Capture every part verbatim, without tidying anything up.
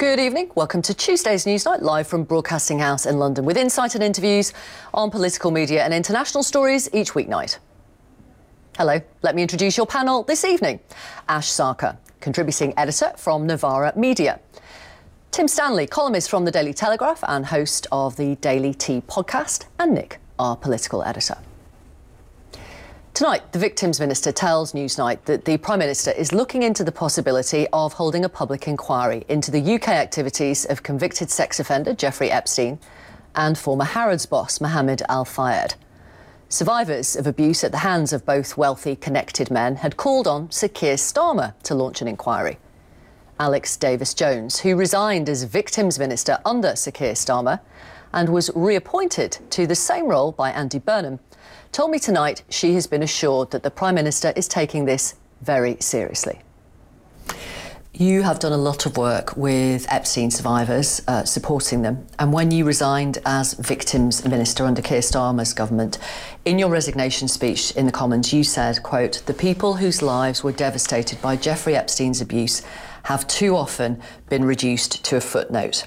Good evening. Welcome to Tuesday's Newsnight, live from Broadcasting House in London, with insight and interviews on political media and international stories each weeknight. Hello, let me introduce your panel this evening. Ash Sarkar, contributing editor from Novara Media. Tim Stanley, columnist from the Daily Telegraph and host of the Daily Tea podcast. And Nick, our political editor. Tonight, the Victims Minister tells Newsnight that the Prime Minister is looking into the possibility of holding a public inquiry into the U K activities of convicted sex offender Jeffrey Epstein and former Harrods boss Mohammed Al Fayed. Survivors of abuse at the hands of both wealthy, connected men had called on Sir Keir Starmer to launch an inquiry. Alex Davis-Jones, who resigned as Victims Minister under Sir Keir Starmer and was reappointed to the same role by Andy Burnham, told me tonight she has been assured that the Prime Minister is taking this very seriously. You have done a lot of work with Epstein survivors, uh, supporting them. And when you resigned as Victims Minister under Keir Starmer's government, in your resignation speech in the Commons, you said, quote, "The people whose lives were devastated by Jeffrey Epstein's abuse have too often been reduced to a footnote."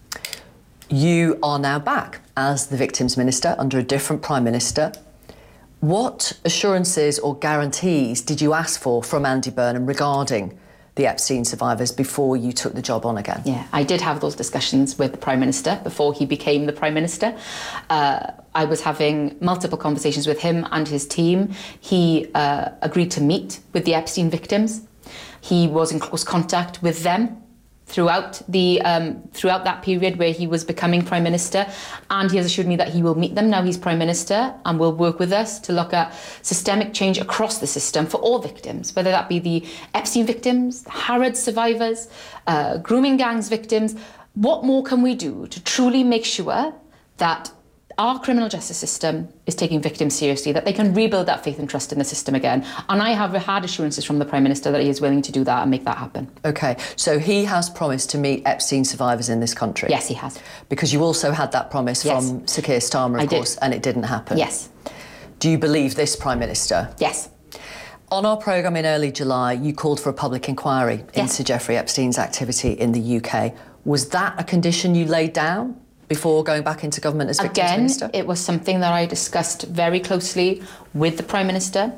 You are now back as the Victims Minister under a different Prime Minister. What assurances or guarantees did you ask for from Andy Burnham regarding the Epstein survivors before you took the job on again? Yeah, I did have those discussions with the Prime Minister before he became the Prime Minister. Uh, I was having multiple conversations with him and his team. He uh, agreed to meet with the Epstein victims. He was in close contact with them throughout the um, throughout that period where he was becoming Prime Minister, and he has assured me that he will meet them now he's Prime Minister and will work with us to look at systemic change across the system for all victims, whether that be the Epstein victims, the Harrods survivors, uh, grooming gangs victims. What more can we do to truly make sure that our criminal justice system is taking victims seriously, that they can rebuild that faith and trust in the system again? And I have had assurances from the Prime Minister that he is willing to do that and make that happen. OK, so he has promised to meet Epstein survivors in this country? Yes, he has. Because you also had that promise yes. from Sir Keir Starmer, of I course, did. and it didn't happen? Yes. Do you believe this Prime Minister? Yes. On our programme in early July, you called for a public inquiry yes. into Jeffrey Epstein's activity in the U K. Was that a condition you laid down before going back into government as Victims Again, Minister? It was something that I discussed very closely with the Prime Minister.